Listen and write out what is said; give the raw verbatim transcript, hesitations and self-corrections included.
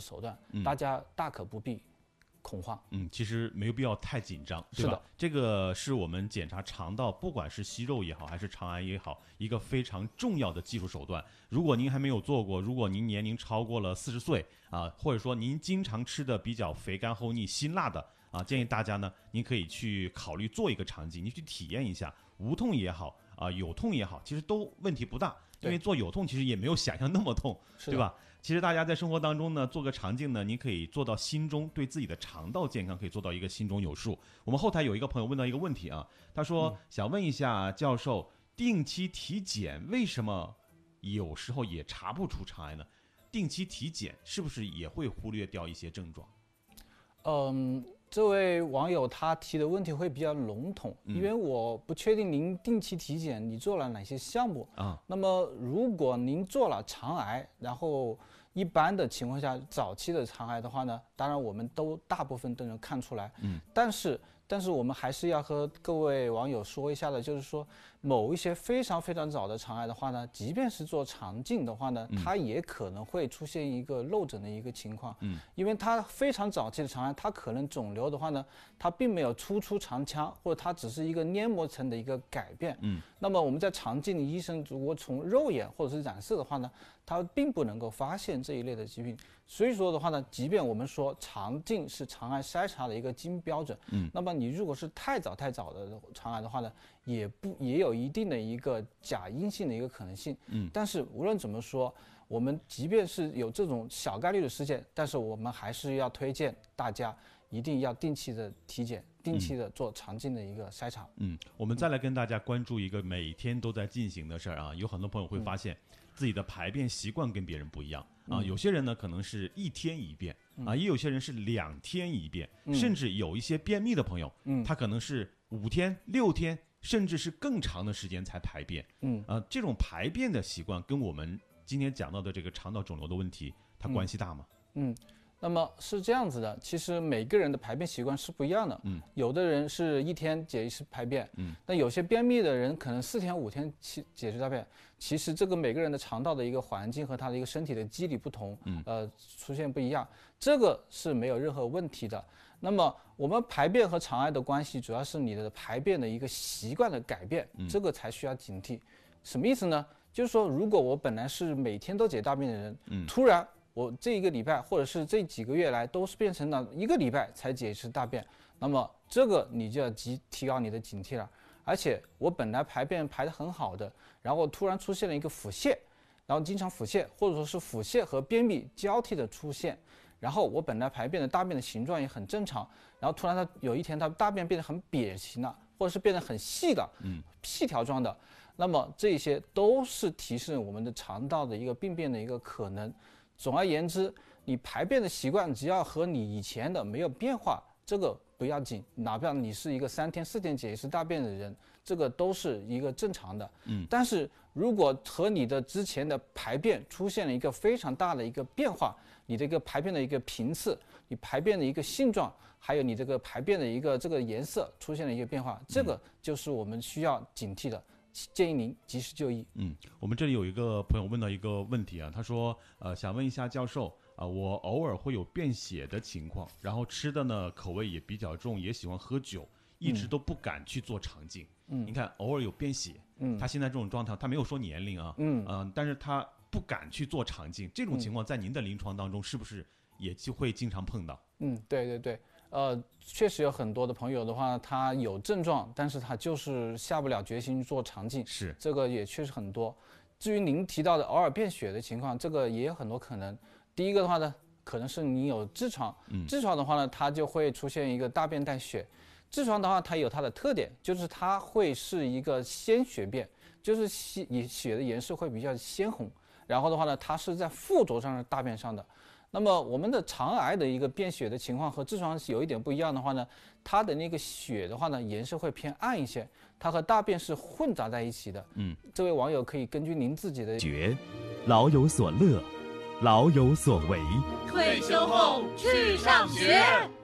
手段，嗯、大家大可不必恐慌。 嗯，其实没有必要太紧张，对吧？ 是的， 这个是我们检查肠道，不管是息肉也好，还是肠癌也好，一个非常重要的技术手段。如果您还没有做过，如果您年龄超过了四十岁啊，或者说您经常吃的比较肥甘齁腻、辛辣的啊，建议大家呢，您可以去考虑做一个肠镜，你去体验一下，无痛也好啊，有痛也好，其实都问题不大。因为做有痛其实也没有想象那么痛，对吧？其实大家在生活当中呢，做个肠镜呢，您可以做到心中对自己的肠道健康可以做到一个心中有数。我们后台有一个朋友问到一个问题啊，他说、嗯、想问一下教授，定期体检为什么有时候也查不出肠癌呢？定期体检是不是也会忽略掉一些症状？ 嗯，这位网友他提的问题会比较笼统，嗯、因为我不确定您定期体检你做了哪些项目啊。那么如果您做了肠癌，然后一般的情况下早期的肠癌的话呢，当然我们都大部分都能看出来，嗯，但是但是我们还是要和各位网友说一下的，就是说某一些非常非常早的肠癌的话呢，即便是做肠镜的话呢，嗯、它也可能会出现一个漏诊的一个情况，嗯，因为它非常早期的肠癌，它可能肿瘤的话呢，它并没有突出肠腔，或者它只是一个黏膜层的一个改变，嗯，那么我们在肠镜医生如果从肉眼或者是染色的话呢，它并不能够发现这一类的疾病，所以说的话呢，即便我们说肠镜是肠癌筛查的一个金标准，嗯，那么你如果是太早太早的肠癌的话呢，也不也有一定的一个假阴性的一个可能性，嗯，但是无论怎么说，我们即便是有这种小概率的事件，但是我们还是要推荐大家一定要定期的体检，定期的做肠镜的一个筛查。 嗯，我们再来跟大家关注一个每天都在进行的事儿啊，有很多朋友会发现自己的排便习惯跟别人不一样啊，嗯、有些人呢可能是一天一便啊，也有些人是两天一便，嗯、甚至有一些便秘的朋友，嗯、他可能是五天、六天，甚至是更长的时间才排便。嗯，啊，这种排便的习惯跟我们今天讲到的这个肠道肿瘤的问题，它关系大吗？ 嗯。嗯那么是这样子的，其实每个人的排便习惯是不一样的。嗯，有的人是一天解一次排便，嗯，那有些便秘的人可能四天五天解解一次大便。其实这个每个人的肠道的一个环境和他的一个身体的机理不同，嗯，呃，出现不一样，这个是没有任何问题的。那么我们排便和肠癌的关系，主要是你的排便的一个习惯的改变，嗯、这个才需要警惕。什么意思呢？就是说，如果我本来是每天都解大便的人，嗯，突然我这一个礼拜或者是这几个月来都是变成了一个礼拜才解一次大便，那么这个你就要提提高你的警惕了。而且我本来排便排得很好的，然后突然出现了一个腹泻，然后经常腹泻，或者说是腹泻和便秘交替的出现，然后我本来排便的大便的形状也很正常，然后突然它有一天它大便变得很扁形了，或者是变得很细的，嗯，细条状的，那么这些都是提示我们的肠道的一个病变的一个可能。总而言之，你排便的习惯只要和你以前的没有变化，这个不要紧，哪怕你是一个三天四天解一次大便的人，这个都是一个正常的。嗯，但是如果和你的之前的排便出现了一个非常大的一个变化，你的一个排便的一个频次，你排便的一个性状，还有你这个排便的一个这个颜色出现了一个变化，这个就是我们需要警惕的。建议您及时就医。 嗯，我们这里有一个朋友问到一个问题啊，他说，呃，想问一下教授啊、呃，我偶尔会有便血的情况，然后吃的呢口味也比较重，也喜欢喝酒，一直都不敢去做肠镜。嗯，你看偶尔有便血，嗯，他现在这种状态，他没有说年龄啊，嗯嗯、呃，但是他不敢去做肠镜，这种情况在您的临床当中是不是也就会经常碰到？ 嗯，对对对。呃，确实有很多的朋友的话，他有症状，但是他就是下不了决心做肠镜， 是这个也确实很多。至于您提到的偶尔便血的情况，这个也有很多可能。第一个的话呢，可能是你有痔疮，嗯、痔疮的话呢，它就会出现一个大便带血。痔疮的话，它有它的特点，就是它会是一个鲜血便，就是血血的颜色会比较鲜红，然后的话呢，它是在附着上大便上的。那么我们的肠癌的一个便血的情况和痔疮有一点不一样的话呢，它的那个血的话呢，颜色会偏暗一些，它和大便是混杂在一起的。嗯，这位网友可以根据您自己的觉，老有所乐，老有所为。 退休后去上学。